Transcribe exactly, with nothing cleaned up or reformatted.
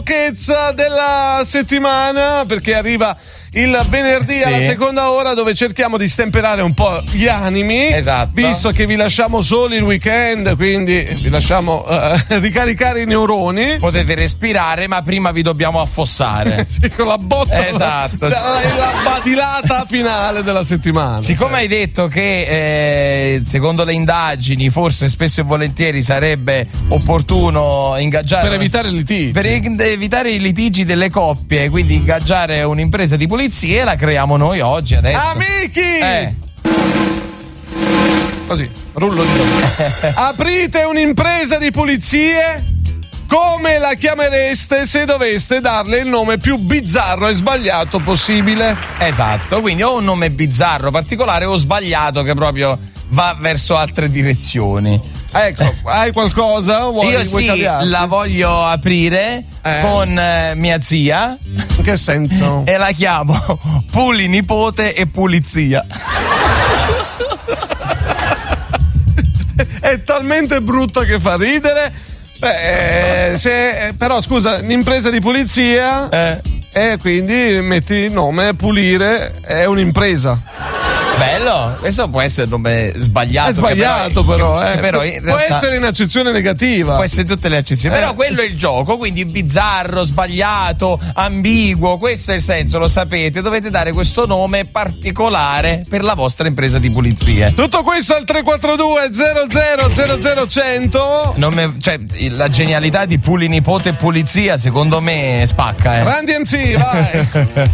della settimana, perché arriva il venerdì sì. alla seconda ora, dove cerchiamo di stemperare un po' gli animi, esatto, visto che vi lasciamo soli il weekend, quindi vi lasciamo uh, ricaricare i neuroni. Potete respirare, ma prima vi dobbiamo affossare. Sì, con la botta, esatto, la, la, la badilata finale della settimana. Siccome cioè. hai detto che eh, secondo le indagini forse spesso e volentieri sarebbe opportuno ingaggiare per evitare i litigi, per evitare i litigi delle coppie, quindi ingaggiare un'impresa di pulizie, la creiamo noi oggi, adesso. Amici! Eh. Così, rullo di aprite un'impresa di pulizie? Come la chiamereste se doveste darle il nome più bizzarro e sbagliato possibile? Esatto, quindi o un nome bizzarro, particolare, o sbagliato che proprio va verso altre direzioni. Ecco, hai qualcosa? Vuoi, Io vuoi sì, cambiarti? la voglio aprire eh. con eh, mia zia. In che senso? E la chiamo Puli Nipote e Pulizia. È talmente brutto che fa ridere. Beh, se, però scusa, un'impresa di pulizia eh. e quindi metti il nome Pulire, è un'impresa. Bello, questo può essere un nome sbagliato. È sbagliato, però, però, eh. però in può realtà essere in accezione negativa. Può essere tutte le accezioni. Eh. Però quello è il gioco, quindi bizzarro, sbagliato, ambiguo. Questo è il senso, lo sapete. Dovete dare questo nome particolare per la vostra impresa di pulizie. Tutto questo al tre quattro due zero zero zero zero cento. Nome, cioè, la genialità di Puli Nipote e Pulizia, secondo me, spacca. Eh. Randy M C, vai.